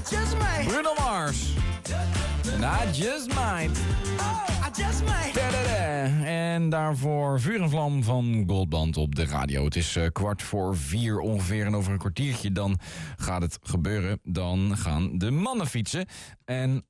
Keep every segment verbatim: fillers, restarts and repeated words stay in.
just might. Bruno Mars. I just might. Oh, I just might. Da-da-da. En daarvoor Vuur en Vlam van Goldband op de radio. Het is uh, kwart voor vier ongeveer en over een kwartiertje dan gaat het gebeuren. Dan gaan de mannen fietsen. En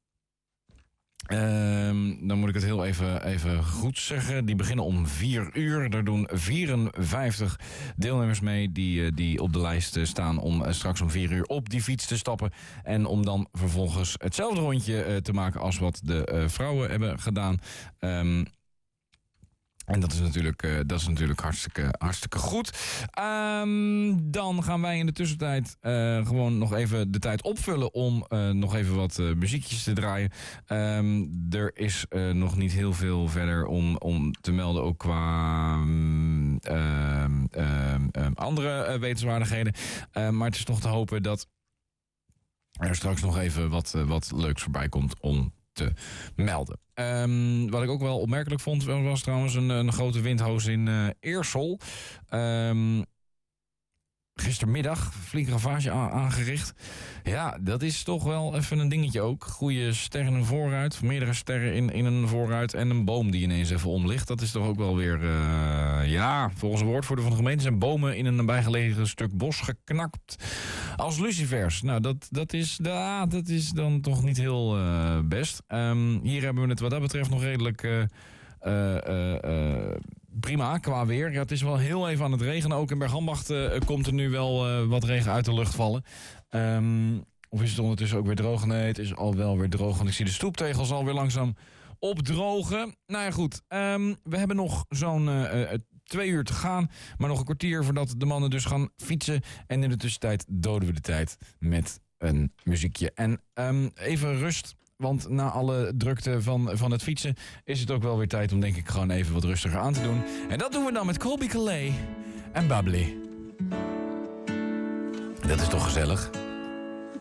Um, dan moet ik het heel even, even goed zeggen. Die beginnen om vier uur. Daar doen vierenvijftig deelnemers mee die, uh, die op de lijst uh, staan om uh, straks om vier uur op die fiets te stappen. En om dan vervolgens hetzelfde rondje uh, te maken als wat de uh, vrouwen hebben gedaan. Um, En dat is natuurlijk, uh, dat is natuurlijk hartstikke, hartstikke goed. Um, dan gaan wij in de tussentijd uh, gewoon nog even de tijd opvullen om uh, nog even wat uh, muziekjes te draaien. Um, er is uh, nog niet heel veel verder om, om te melden, ook qua um, um, um, um, andere uh, wetenswaardigheden. Uh, maar het is nog te hopen dat er straks nog even wat, uh, wat leuks voorbij komt om te melden. Um, wat ik ook wel opmerkelijk vond, was trouwens een, een grote windhoos in uh, Eersel. Um, gistermiddag, flinke ravage a- aangericht. Ja, dat is toch wel even een dingetje ook. Goede sterren vooruit, meerdere sterren in, in een vooruit en een boom die ineens even omligt. Dat is toch ook wel weer, uh, ja, volgens een woordvoerder van de gemeente zijn bomen in een nabijgelegen stuk bos geknakt als lucifers. Nou, dat, dat, is, da, dat is dan toch niet heel uh, best. Um, hier hebben we het wat dat betreft nog redelijk Uh, Uh, uh, uh, prima qua weer. Ja, het is wel heel even aan het regenen. Ook in Bergambacht uh, komt er nu wel uh, wat regen uit de lucht vallen. Um, of is het ondertussen ook weer droog? Nee, het is al wel weer droog. Want ik zie de stoeptegels alweer langzaam opdrogen. Nou ja, goed. Um, we hebben nog zo'n uh, uh, twee uur te gaan. Maar nog een kwartier voordat de mannen dus gaan fietsen. En in de tussentijd doden we de tijd met een muziekje. En um, even rust. Want na alle drukte van, van het fietsen is het ook wel weer tijd om denk ik gewoon even wat rustiger aan te doen. En dat doen we dan met Colby Calais en Bubbly. Dat is toch gezellig?